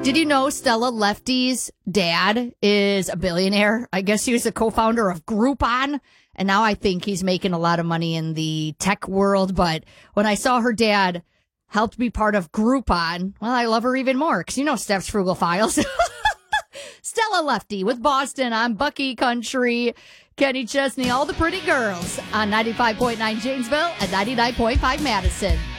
Did you know Stella Lefty's dad is a billionaire? I guess he was a co-founder of Groupon, and now I think he's making a lot of money in the tech world. But when I saw her dad helped be part of Groupon, well, I love her even more because you know Steph's Frugal Files. Stella Lefty with Boston on Bucky Country. Kenny Chesney, all the pretty girls on 95.9 Janesville and 99.5 Madison.